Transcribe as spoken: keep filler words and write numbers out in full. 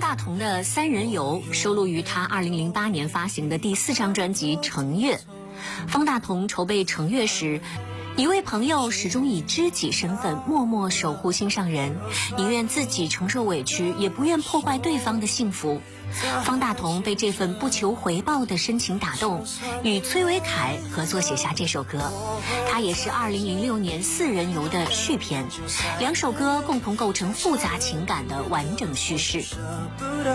大同的《三人游》收录于他二零零八年发行的第四张专辑《橙月》。方大同筹备《橙月》时，一位朋友始终以知己身份默默守护心上人，宁愿自己承受委屈，也不愿破坏对方的幸福。方大同被这份不求回报的深情打动，与崔维凯合作写下这首歌。它也是二零零六年《四人游》的续篇，两首歌共同构成复杂情感的完整叙事。